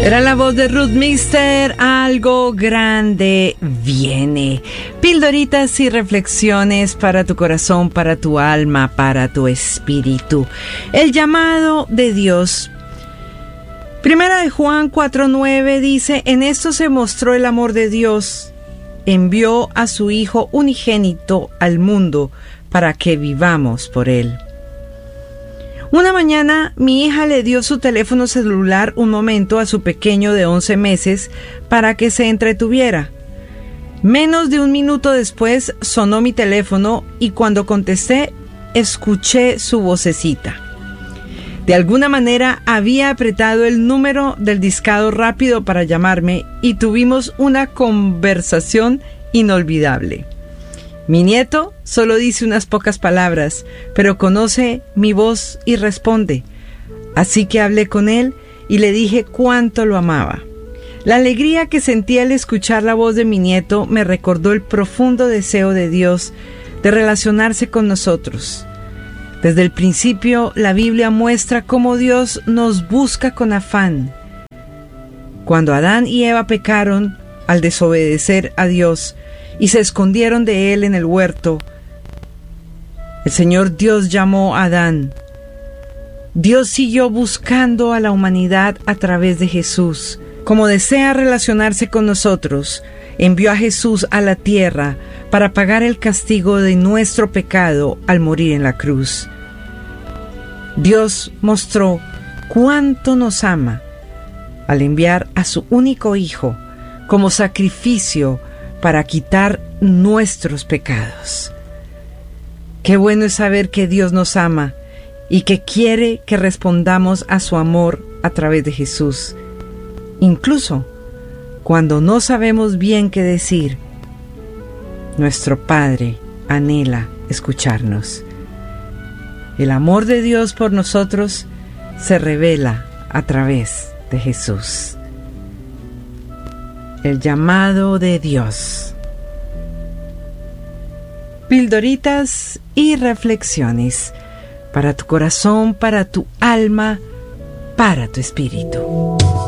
Era la voz de Ruth Mister, algo grande viene. Pildoritas y reflexiones para tu corazón, para tu alma, para tu espíritu. El llamado de Dios. Primera de Juan 4:9 dice: en esto se mostró el amor de Dios. Envió a su Hijo unigénito al mundo para que vivamos por Él. Una mañana mi hija le dio su teléfono celular un momento a su pequeño de 11 meses para que se entretuviera. Menos de un minuto después sonó mi teléfono y cuando contesté escuché su vocecita. De alguna manera había apretado el número del discado rápido para llamarme y tuvimos una conversación inolvidable. Mi nieto solo dice unas pocas palabras, pero conoce mi voz y responde. Así que hablé con él y le dije cuánto lo amaba. La alegría que sentí al escuchar la voz de mi nieto me recordó el profundo deseo de Dios de relacionarse con nosotros. Desde el principio, la Biblia muestra cómo Dios nos busca con afán. Cuando Adán y Eva pecaron al desobedecer a Dios y se escondieron de él en el huerto, el Señor Dios llamó a Adán. Dios siguió buscando a la humanidad a través de Jesús. Como desea relacionarse con nosotros, envió a Jesús a la tierra para pagar el castigo de nuestro pecado al morir en la cruz. Dios mostró cuánto nos ama al enviar a su único Hijo como sacrificio para quitar nuestros pecados. Qué bueno es saber que Dios nos ama y que quiere que respondamos a su amor a través de Jesús. Incluso cuando no sabemos bien qué decir, nuestro Padre anhela escucharnos. El amor de Dios por nosotros se revela a través de Jesús. El llamado de Dios. Pildoritas y reflexiones para tu corazón, para tu alma, para tu espíritu.